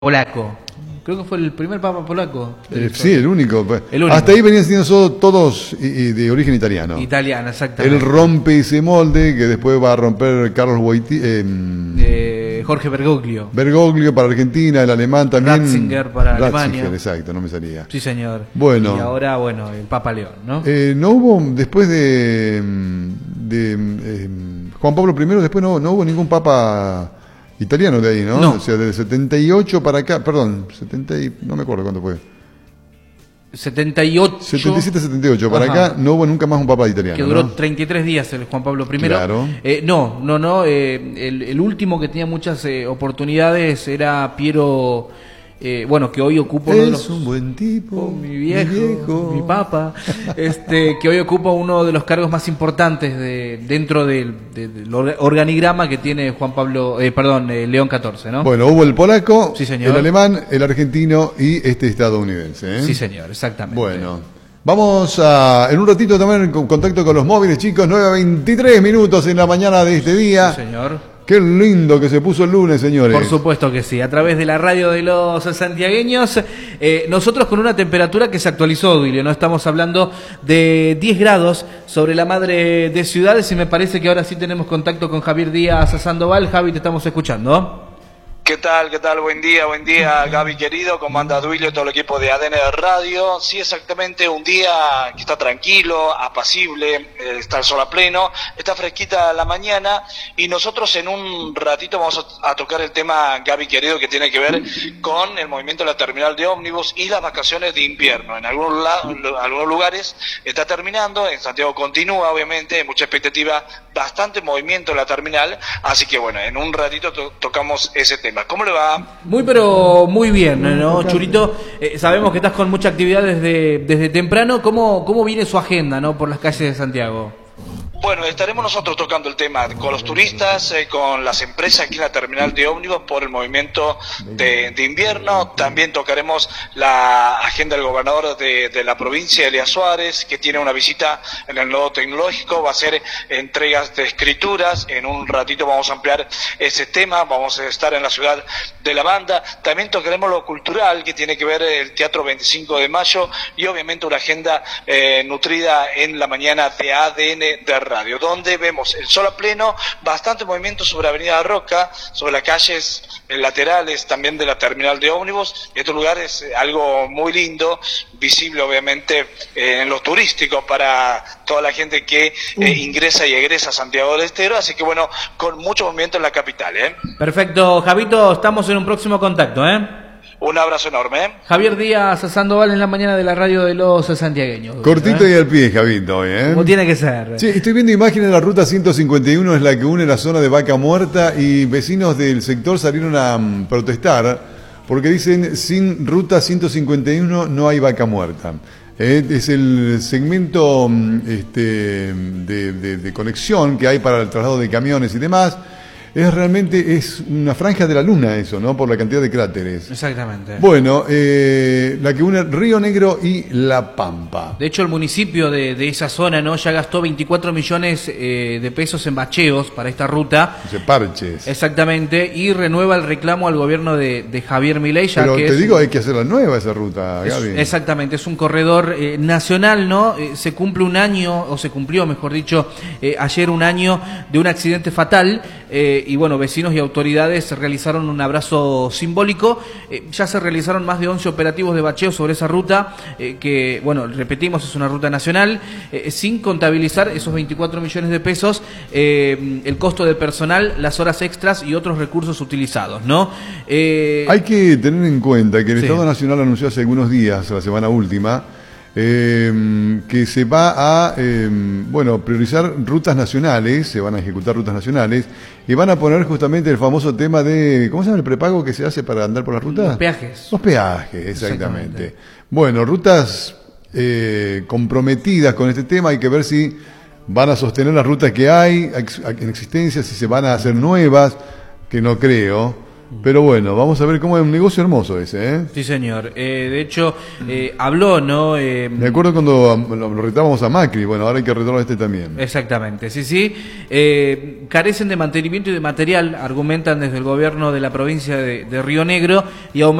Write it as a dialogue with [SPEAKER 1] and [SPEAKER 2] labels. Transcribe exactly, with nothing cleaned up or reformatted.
[SPEAKER 1] polaco. Creo que fue el primer papa polaco.
[SPEAKER 2] Eh, sí, el único.
[SPEAKER 1] el único.
[SPEAKER 2] Hasta ahí venían siendo todos y, y de origen italiano.
[SPEAKER 1] Italiano, exactamente.
[SPEAKER 2] Él rompe ese molde que después va a romper Carlos Wojty, eh,
[SPEAKER 1] eh, Jorge Bergoglio.
[SPEAKER 2] Bergoglio para Argentina, el alemán también.
[SPEAKER 1] Ratzinger para
[SPEAKER 2] Ratzinger,
[SPEAKER 1] Alemania.
[SPEAKER 2] Exacto, no me salía.
[SPEAKER 1] Sí, señor.
[SPEAKER 2] Bueno.
[SPEAKER 1] Y ahora, bueno, el Papa León, ¿no?
[SPEAKER 2] Eh, no hubo, después de, de eh, Juan Pablo primero, después no, no hubo ningún papa italiano de ahí, ¿no?
[SPEAKER 1] No.
[SPEAKER 2] O sea, del setenta y ocho para acá, perdón, setenta y, no me acuerdo cuánto fue.
[SPEAKER 1] setenta y ocho.
[SPEAKER 2] setenta y siete, setenta y ocho, para
[SPEAKER 1] Ajá.
[SPEAKER 2] acá no hubo nunca más un papa italiano.
[SPEAKER 1] Que duró
[SPEAKER 2] ¿no?
[SPEAKER 1] treinta y tres días el Juan Pablo primero.
[SPEAKER 2] Claro.
[SPEAKER 1] Eh, no, no, no. Eh, el, el último que tenía muchas eh, oportunidades era Piero. Eh, bueno, que hoy ocupa uno
[SPEAKER 2] Es
[SPEAKER 1] de los.
[SPEAKER 2] un buen tipo,
[SPEAKER 1] Oh, mi viejo, mi,
[SPEAKER 2] viejo.
[SPEAKER 1] mi papa, este, que hoy ocupa uno de los cargos más importantes de, dentro del, de, del organigrama que tiene Juan Pablo, eh, perdón, eh, León catorce, ¿no?
[SPEAKER 2] Bueno, hubo el polaco,
[SPEAKER 1] Sí, señor.
[SPEAKER 2] el alemán, el argentino y este estadounidense. ¿eh?
[SPEAKER 1] Sí, señor, exactamente.
[SPEAKER 2] Bueno, vamos a, en un ratito también en contacto con los móviles, chicos, nueve a veintitrés minutos en la mañana de este día.
[SPEAKER 1] Sí, señor.
[SPEAKER 2] Qué lindo que se puso el lunes, señores.
[SPEAKER 1] Por supuesto que sí, a través de la radio de los santiagueños, eh, nosotros con una temperatura que se actualizó, Duilio, no estamos hablando de diez grados sobre la madre de ciudades y me parece que ahora sí tenemos contacto con Javier Díaz Sandoval. Javi, te estamos escuchando.
[SPEAKER 3] ¿Qué tal? ¿Qué tal? Buen día, buen día, Gaby querido, ¿cómo anda Duilio y todo el equipo de A D N de Radio? Sí, exactamente, un día que está tranquilo, apacible, eh, está el sol a pleno, está fresquita la mañana y nosotros en un ratito vamos a, a tocar el tema, Gaby querido, que tiene que ver con el movimiento de la terminal de ómnibus y las vacaciones de invierno. En algunos, la, algunos lugares está terminando, en Santiago continúa, obviamente, hay mucha expectativa, bastante movimiento en la terminal, así que bueno, en un ratito to tocamos ese tema. ¿Cómo le va?
[SPEAKER 1] Muy pero muy bien, ¿no, Churito? Eh, sabemos que estás con mucha actividad desde, desde temprano. ¿Cómo, cómo viene su agenda, ¿no? Por las calles de Santiago?
[SPEAKER 3] Bueno, estaremos nosotros tocando el tema con los turistas, eh, con las empresas aquí en la terminal de ómnibus por el movimiento de, de invierno. También tocaremos la agenda del gobernador de, de la provincia, Elías Suárez, que tiene una visita en el nodo tecnológico, va a hacer entregas de escrituras. En un ratito vamos a ampliar ese tema, vamos a estar en la ciudad de la banda. También tocaremos lo cultural, que tiene que ver el Teatro veinticinco de mayo y obviamente una agenda eh, nutrida en la mañana de A D N de Radio, donde vemos el sol a pleno, bastante movimiento sobre Avenida Roca, sobre las calles laterales también de la terminal de ómnibus. Este lugar es algo muy lindo, visible obviamente eh, en lo turístico para toda la gente que eh, ingresa y egresa a Santiago del Estero, así que bueno, con mucho movimiento en la capital. ¿eh?
[SPEAKER 1] Perfecto, Javito, estamos en un próximo contacto, ¿eh?
[SPEAKER 3] Un abrazo enorme. ¿eh?
[SPEAKER 1] Javier Díaz Sandoval en la mañana de la radio de los santiagueños.
[SPEAKER 2] Cortito
[SPEAKER 1] ¿eh?
[SPEAKER 2] y al pie, Javito, ¿eh?
[SPEAKER 1] Como tiene que ser.
[SPEAKER 2] Sí, estoy viendo imágenes de la ruta ciento cincuenta y uno, es la que une la zona de Vaca Muerta y vecinos del sector salieron a um, protestar porque dicen sin ruta ciento cincuenta y uno no hay Vaca Muerta. Eh, es el segmento este, de, de, de conexión que hay para el traslado de camiones y demás. Es realmente, es una franja de la luna eso, ¿no? Por la cantidad de cráteres.
[SPEAKER 1] Exactamente.
[SPEAKER 2] Bueno, eh, la que une Río Negro y La Pampa.
[SPEAKER 1] De hecho, el municipio de, de esa zona, ¿no? Ya gastó veinticuatro millones eh, de pesos en bacheos para esta ruta.
[SPEAKER 2] Se parches.
[SPEAKER 1] Exactamente, y renueva el reclamo al gobierno de, de Javier Milei, ya
[SPEAKER 2] Pero
[SPEAKER 1] que
[SPEAKER 2] te
[SPEAKER 1] es
[SPEAKER 2] digo,
[SPEAKER 1] un,
[SPEAKER 2] hay que hacer la nueva esa ruta,
[SPEAKER 1] es,
[SPEAKER 2] Gaby.
[SPEAKER 1] exactamente, es un corredor eh, nacional, ¿no? Eh, se cumple un año, o se cumplió, mejor dicho, eh, ayer un año de un accidente fatal, eh, y bueno, vecinos y autoridades realizaron un abrazo simbólico. Eh, ya se realizaron más de once operativos de bacheo sobre esa ruta, eh, que, bueno, repetimos, es una ruta nacional, eh, sin contabilizar esos veinticuatro millones de pesos, eh, el costo de personal, las horas extras y otros recursos utilizados, ¿no? Eh,
[SPEAKER 2] Hay que tener en cuenta que el
[SPEAKER 1] sí.
[SPEAKER 2] Estado Nacional anunció hace algunos días, la semana última, eh, que se va a eh, bueno priorizar rutas nacionales, se van a ejecutar rutas nacionales y van a poner justamente el famoso tema de, ¿cómo se llama el prepago que se hace para andar por las rutas?
[SPEAKER 1] Los peajes.
[SPEAKER 2] Los peajes, exactamente.
[SPEAKER 1] Exactamente.
[SPEAKER 2] Bueno, rutas eh, comprometidas con este tema, hay que ver si van a sostener las rutas que hay en existencia, si se van a hacer nuevas, que no creo. Pero bueno, vamos a ver cómo es un negocio hermoso ese, ¿eh?
[SPEAKER 1] Sí, señor. Eh, de hecho, eh, habló, ¿no? Eh,
[SPEAKER 2] Me acuerdo cuando lo, lo retábamos a Macri, bueno, ahora hay que retarlo a este también.
[SPEAKER 1] Exactamente, sí, sí. Eh, carecen de mantenimiento y de material, argumentan desde el gobierno de la provincia de, de Río Negro, y aumentan